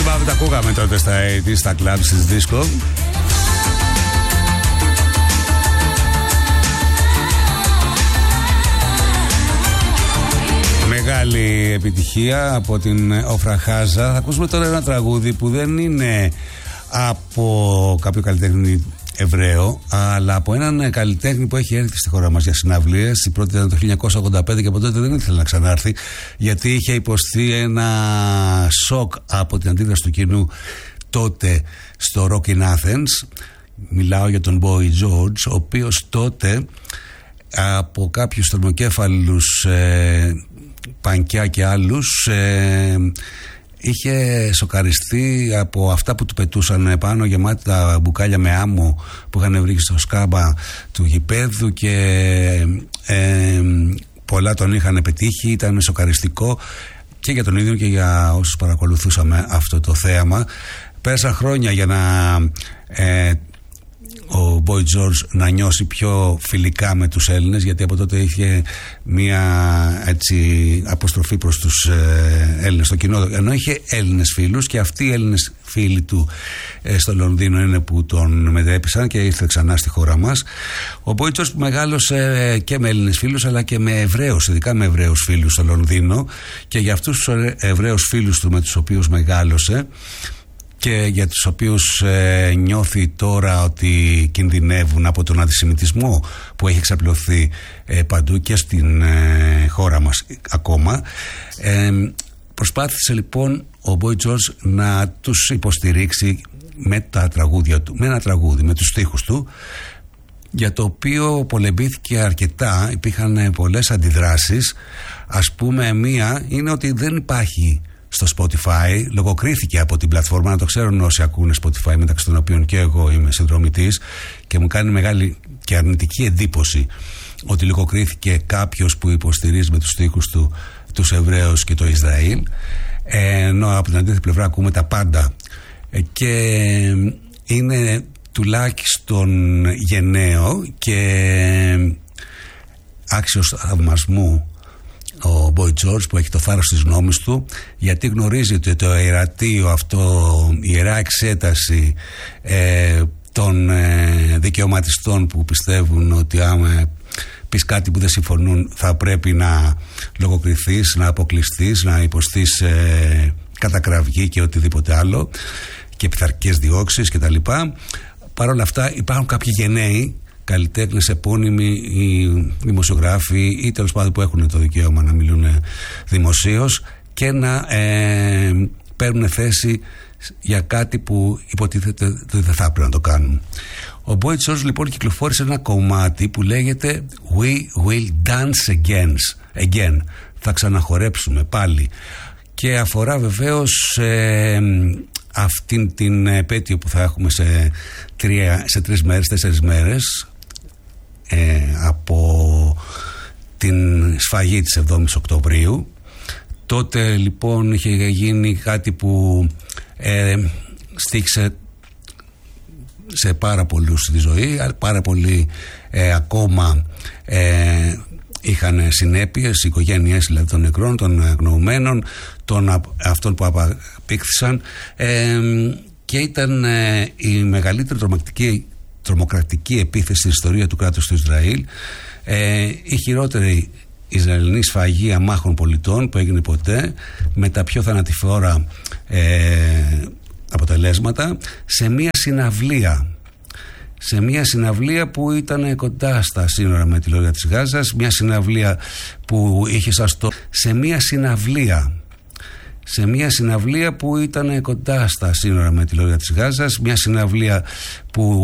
Above τα ακούγαμε τότε στα 80's, στα clubs της disco. Μεγάλη επιτυχία από την Ofra Haza. Θα ακούσουμε τώρα ένα τραγούδι που δεν είναι από κάποιο καλλιτέχνη Εβραίο, αλλά από έναν καλλιτέχνη που έχει έρθει στη χώρα μας για συναυλίες. Η πρώτη ήταν το 1985 και από τότε δεν ήθελε να ξανάρθει, γιατί είχε υποστεί ένα σοκ από την αντίδραση του κοινού τότε στο Rock in Athens. Μιλάω για τον Boy George, ο οποίος τότε από κάποιους θερμοκέφαλους Πανκιά και άλλους είχε σοκαριστεί από αυτά που του πετούσαν πάνω, γεμάτα μπουκάλια με άμμο που είχαν βρει στο σκάμπα του γηπέδου, και πολλά τον είχαν πετύχει. Ήταν σοκαριστικό και για τον ίδιο και για όσους παρακολουθούσαμε αυτό το θέαμα. Πέρασαν χρόνια για να ο Boy George να νιώσει πιο φιλικά με τους Έλληνες, γιατί από τότε είχε μία έτσι αποστροφή προς τους Έλληνες στο κοινό, ενώ είχε Έλληνες φίλους, και αυτοί οι Έλληνες φίλοι του στο Λονδίνο είναι που τον μετέπισαν και ήρθε ξανά στη χώρα μας. Ο Boy George που μεγάλωσε και με Έλληνες φίλους αλλά και με Εβραίους, ειδικά με Εβραίους φίλους στο Λονδίνο, και για αυτούς τους Εβραίους φίλους του με τους οποίους μεγάλωσε και για τους οποίους νιώθει τώρα ότι κινδυνεύουν από τον αντισημιτισμό που έχει εξαπλωθεί παντού και στην χώρα μας ακόμα, προσπάθησε λοιπόν ο Boy George να τους υποστηρίξει με τα τραγούδια του, με ένα τραγούδι, με τους στίχους του, για το οποίο πολεμήθηκε αρκετά. Υπήρχαν πολλές αντιδράσεις. Ας πούμε, μία είναι ότι δεν υπάρχει στο Spotify, λογοκρίθηκε από την πλατφόρμα, να το ξέρουν όσοι ακούνε Spotify, μεταξύ των οποίων και εγώ είμαι συνδρομητής, και μου κάνει μεγάλη και αρνητική εντύπωση ότι λογοκρίθηκε κάποιος που υποστηρίζει με τους στίχους του τους Εβραίους και το Ισραήλ, ενώ από την αντίθετη πλευρά ακούμε τα πάντα, και είναι τουλάχιστον γενναίο και άξιος θαυμασμού ο Boy George που έχει το θάρρος της γνώμης του, γιατί γνωρίζει ότι το ιερατείο αυτό, η ιερά εξέταση των δικαιωματιστών που πιστεύουν ότι άμα πεις κάτι που δεν συμφωνούν θα πρέπει να λογοκριθείς, να αποκλειστείς, να υποστείς κατακραυγή και οτιδήποτε άλλο και πειθαρχικές διώξεις κτλ. Παρ' όλα αυτά υπάρχουν κάποιοι γενναίοι καλλιτέχνες, επώνυμοι ή δημοσιογράφοι ή τέλος πάντων που έχουν το δικαίωμα να μιλούν δημοσίως και να παίρνουν θέση για κάτι που υποτίθεται ότι δεν θα έπρεπε να το κάνουν. Ο Boy George λοιπόν κυκλοφόρησε ένα κομμάτι που λέγεται We will dance again. Θα ξαναχορέψουμε πάλι, και αφορά βεβαίως αυτήν την επέτειο που θα έχουμε σε 3 μέρες, 4 μέρες από την σφαγή της 7ης Οκτωβρίου. Τότε λοιπόν είχε γίνει κάτι που στοίχησε σε πάρα πολλούς στη ζωή, πάρα πολλοί ακόμα είχαν συνέπειες, οι οικογένειες δηλαδή των νεκρών, των αγνοωμένων, των αυτών που απήχθησαν, και ήταν η μεγαλύτερη τρομοκρατική επίθεση στην ιστορία του κράτους του Ισραήλ, η χειρότερη Ισραηλινή σφαγή αμάχων πολιτών που έγινε ποτέ, με τα πιο θανατηφόρα αποτελέσματα, σε μια συναυλία που ήταν κοντά στα σύνορα με τη Λωρίδα της Γάζας, μια συναυλία που είχε σε μια συναυλία που ήταν κοντά στα σύνορα με τη Λωρίδα της Γάζας, μια συναυλία που